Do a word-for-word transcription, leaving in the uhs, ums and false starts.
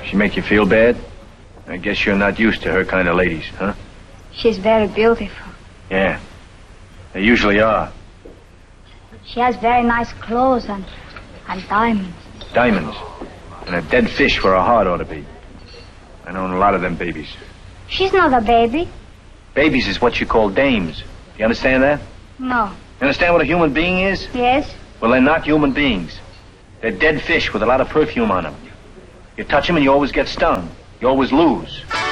She make you feel bad? I guess you're not used to her kind of ladies, huh? She's very beautiful. Yeah. They usually are. She has very nice clothes and, and diamonds. Diamonds. And a dead fish where her heart ought to be. I know a lot of them babies. She's not a baby. Babies is what you call dames. You understand that? No. You understand what a human being is? Yes. Well, they're not human beings. They're dead fish with a lot of perfume on them. You touch them and you always get stung. You always lose.